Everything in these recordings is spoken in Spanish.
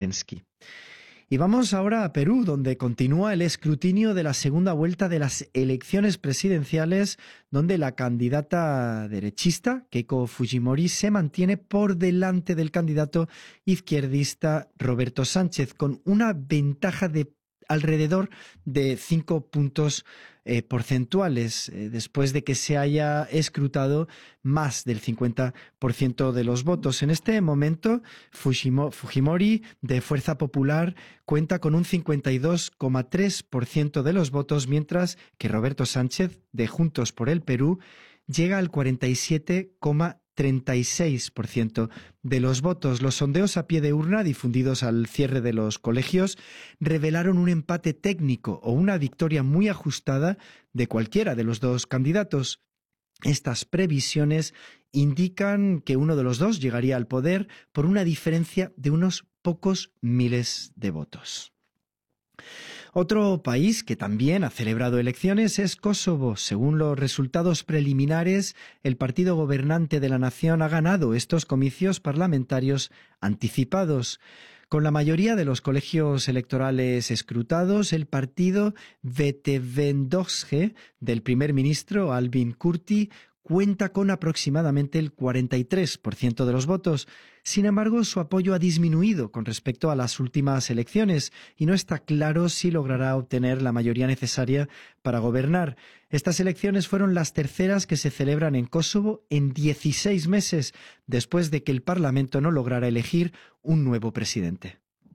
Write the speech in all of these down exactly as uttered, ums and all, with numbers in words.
Zelensky. Y vamos ahora a Perú, donde continúa el escrutinio de la segunda vuelta de las elecciones presidenciales, donde la candidata derechista, Keiko Fujimori, se mantiene por delante del candidato izquierdista Roberto Sánchez, con una ventaja de alrededor de cinco puntos eh, porcentuales, eh, después de que se haya escrutado más del cincuenta por ciento de los votos. En este momento, Fujimo, Fujimori, de Fuerza Popular, cuenta con un cincuenta y dos coma tres por ciento de los votos, mientras que Roberto Sánchez, de Juntos por el Perú, llega al cuarenta y siete coma treinta y seis por ciento de los votos. Los sondeos a pie de urna difundidos al cierre de los colegios revelaron un empate técnico o una victoria muy ajustada de cualquiera de los dos candidatos. Estas previsiones indican que uno de los dos llegaría al poder por una diferencia de unos pocos miles de votos. Otro país que también ha celebrado elecciones es Kosovo. Según los resultados preliminares, el partido gobernante de la nación ha ganado estos comicios parlamentarios anticipados. Con la mayoría de los colegios electorales escrutados, el partido Vetëvendosje del primer ministro Albin Kurti cuenta con aproximadamente el cuarenta y tres por ciento de los votos. Sin embargo, su apoyo ha disminuido con respecto a las últimas elecciones y no está claro si logrará obtener la mayoría necesaria para gobernar. Estas elecciones fueron las terceras que se celebran en Kosovo en dieciséis meses, después de que el Parlamento no lograra elegir un nuevo presidente.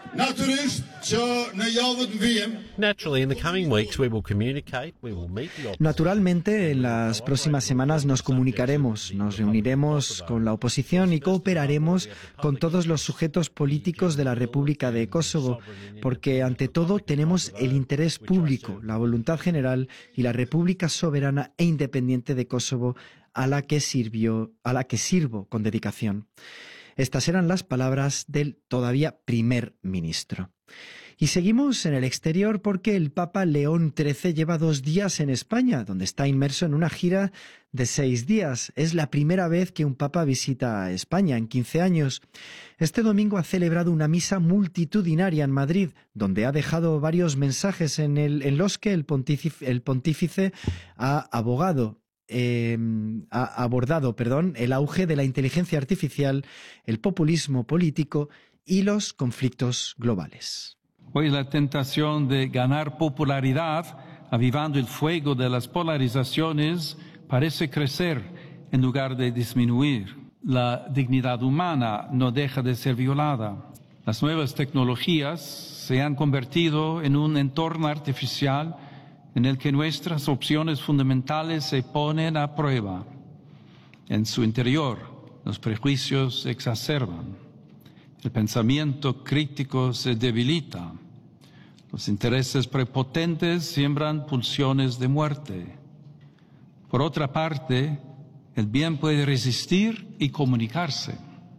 Naturalmente, en las próximas semanas nos comunicaremos, nos reuniremos con la oposición y cooperaremos con todos los sujetos políticos de la República de Kosovo, porque ante todo tenemos el interés público, la voluntad general y la República soberana e independiente de Kosovo, a la que sirvió, a la que sirvo con dedicación. Estas eran las palabras del todavía primer ministro. Y seguimos en el exterior porque el Papa León trece lleva dos días en España, donde está inmerso en una gira de seis días. Es la primera vez que un papa visita España en quince años. Este domingo ha celebrado una misa multitudinaria en Madrid, donde ha dejado varios mensajes en, el, en los que el pontífice, el pontífice ha abogado. Eh, ha abordado perdón, el auge de la inteligencia artificial, el populismo político y los conflictos globales. Hoy la tentación de ganar popularidad, avivando el fuego de las polarizaciones, parece crecer en lugar de disminuir. La dignidad humana no deja de ser violada. Las nuevas tecnologías se han convertido en un entorno artificial en el que nuestras opciones fundamentales se ponen a prueba. En su interior, los prejuicios se exacerban, el pensamiento crítico se debilita, los intereses prepotentes siembran pulsiones de muerte. Por otra parte, el bien puede resistir y comunicarse.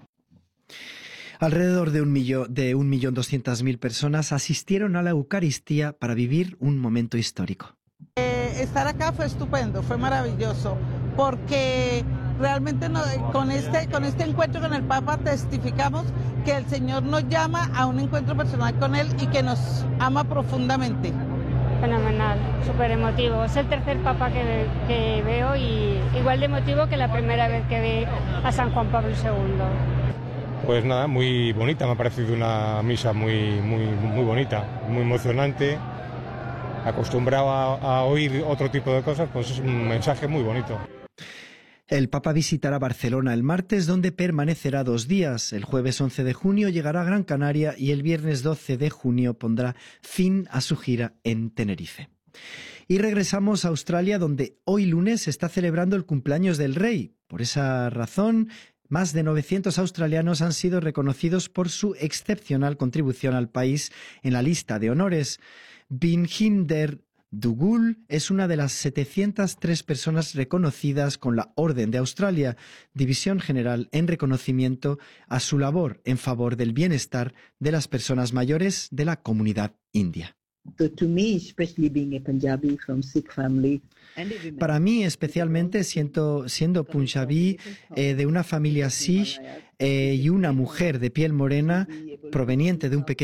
Alrededor de un millón, de un millón doscientas mil personas asistieron a la Eucaristía para vivir un momento histórico. Eh, estar acá fue estupendo, fue maravilloso, porque realmente no, con, este, con este encuentro con el Papa testificamos que el Señor nos llama a un encuentro personal con Él y que nos ama profundamente. Fenomenal, súper emotivo. Es el tercer Papa que, que veo y igual de emotivo que la primera vez que vi a San Juan Pablo segundo. Pues nada, muy bonita, me ha parecido una misa muy, muy, muy bonita, muy emocionante. Acostumbrado a, a oír otro tipo de cosas, pues es un mensaje muy bonito. El Papa visitará Barcelona el martes, donde permanecerá dos días. El jueves once de junio llegará a Gran Canaria y el viernes doce de junio pondrá fin a su gira en Tenerife. Y regresamos a Australia, donde hoy lunes se está celebrando el cumpleaños del rey. Por esa razón, más de novecientos australianos han sido reconocidos por su excepcional contribución al país en la lista de honores. Bhindinder Dugul es una de las setecientas tres personas reconocidas con la Orden de Australia, División General en reconocimiento a su labor en favor del bienestar de las personas mayores de la comunidad india. Para mí, especialmente, siendo, siendo punjabí eh, de una familia Sikh eh, y una mujer de piel morena proveniente de un pequeño